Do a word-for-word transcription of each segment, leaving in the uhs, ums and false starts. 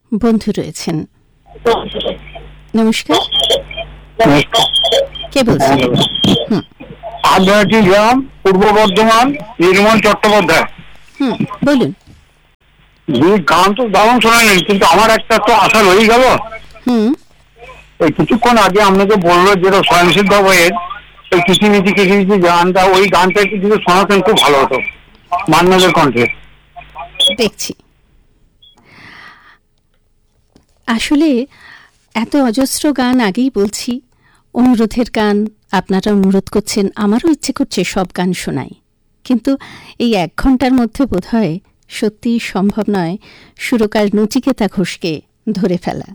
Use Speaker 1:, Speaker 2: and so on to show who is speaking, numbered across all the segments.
Speaker 1: বন্ধু রয়েছেন। নমস্কার, কে বলছেন?
Speaker 2: আদ্রাটি গ্রাম, পূর্ব বর্ধমান, নির্মল চট্টোপাধ্যায়।
Speaker 1: হুম, বলুন।
Speaker 2: গান তো দারুণ শোনালেন, কিন্তু আমার একটা তো আশা রয়ে গেল।
Speaker 1: হুম,
Speaker 2: ওই কিছুক্ষণ আগে আপনাকে বললো যেটা স্বয়ংসিদ্ধ বইয়ের ওই কিচিমিচি কিচিমিচি গানটা, ওই গানটা একটু যদি শোনাতেন খুব ভালো হতো, মান্নাদের কণ্ঠে।
Speaker 1: দেখছি। আসলে এত অজস্র গান, আগেই বলছি, অনুরোধের গান, আপনারা অনুরোধ করছেন, আমারও ইচ্ছে করছে সব গান শোনাই, কিন্তু এই এক ঘন্টার মধ্যে বোধহয় সত্যিই সম্ভব নয় সুরকার নচিকেতা ঘোষকে ধরে ফেলা।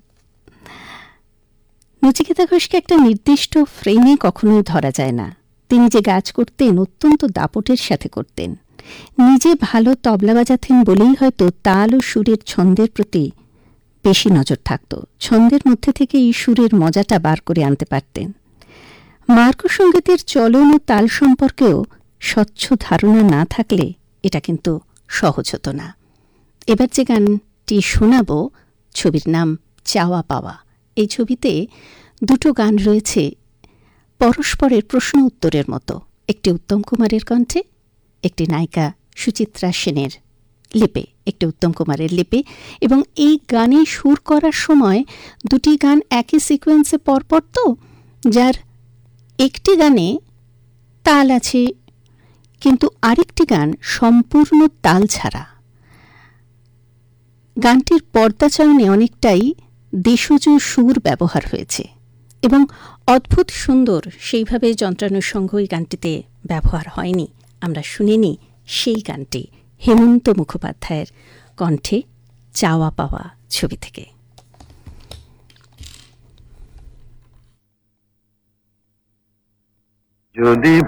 Speaker 1: নচিকেতা ঘোষকে একটা নির্দিষ্ট ফ্রেমে কখনোই ধরা যায় না। তিনি যে কাজ করতেন অত্যন্ত দাপটের সাথে করতেন। নিজে ভালো তবলা বাজাতেন বলেই হয়তো তাল ও সুরের ছন্দের প্রতি বেশি নজর থাকত। ছন্দের মধ্যে থেকে এই সুরের মজাটা বার করে আনতে পারতেন। মার্গ সঙ্গীতের চলন ও তাল সম্পর্কেও স্বচ্ছ ধারণা না থাকলে এটা কিন্তু সহজ হতো না। এবার যে গানটি শোনাব, ছবির নাম চাওয়া পাওয়া। এই ছবিতে দুটো গান রয়েছে পরস্পরের প্রশ্ন উত্তরের মতো, একটি উত্তম কুমারের কণ্ঠে, একটি নায়িকা সুচিত্রা সেনের লিপে, একটি উত্তম কুমারের লিপে। এবং এই গানে সুর করার সময় দুটি গান একই সিকোয়েন্সে পরপর, তো যার একটি গানে তাল আছে কিন্তু আরেকটি গান সম্পূর্ণ তাল ছাড়া। গানটির পর্দাচরণে অনেকটাই দেশজ সুর ব্যবহার হয়েছে এবং অদ্ভুত সুন্দর সেইভাবে যন্ত্রানুষঙ্গ এই গানটিতে ব্যবহার হয়নি। আমরা শুনিনি সেই গানটি হেমন্ত মুখোপাধ্যায়ের কণ্ঠে, চাওয়া পাওয়া ছবি থেকে।
Speaker 2: যদি